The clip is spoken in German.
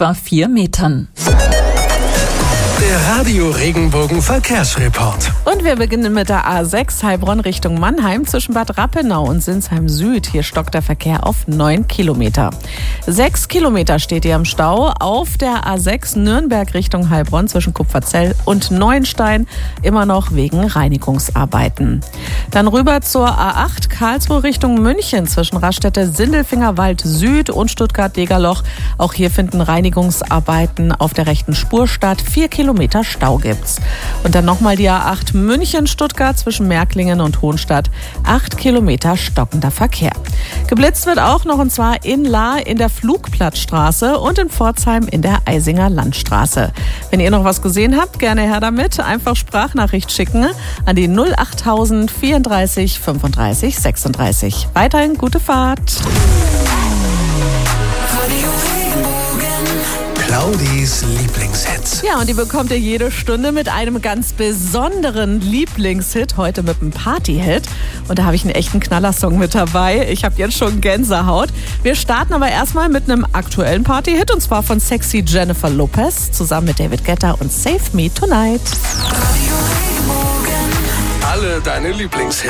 etwa 4 Metern. Der Radio Regenbogen Verkehrsreport. Und wir beginnen mit der A6 Heilbronn Richtung Mannheim zwischen Bad Rappenau und Sinsheim Süd. Hier stockt der Verkehr auf 9 Kilometer. 6 Kilometer steht ihr im Stau auf der A6 Nürnberg Richtung Heilbronn zwischen Kupferzell und Neuenstein, immer noch wegen Reinigungsarbeiten. Dann rüber zur A8 Karlsruhe Richtung München zwischen Raststätte Sindelfingerwald Süd und Stuttgart-Degerloch. Auch hier finden Reinigungsarbeiten auf der rechten Spur statt. 4 Kilometer Stau gibt's. Und dann nochmal die A8 München-Stuttgart zwischen Märklingen und Hohenstadt. 8 Kilometer stockender Verkehr. Geblitzt wird auch noch, und zwar in Lahr in der Flugplatzstraße und in Pforzheim in der Eisinger Landstraße. Wenn ihr noch was gesehen habt, gerne her damit. Einfach Sprachnachricht schicken an die 08000 34 35 36. Weiterhin gute Fahrt. Claudis Lieblingshits. Ja, und die bekommt ihr jede Stunde mit einem ganz besonderen Lieblingshit. Heute mit einem Party-Hit. Und da habe ich einen echten Knallersong mit dabei. Ich habe jetzt schon Gänsehaut. Wir starten aber erstmal mit einem aktuellen Party-Hit. Und zwar von sexy Jennifer Lopez zusammen mit David Guetta und Save Me Tonight. Alle deine Lieblingshits.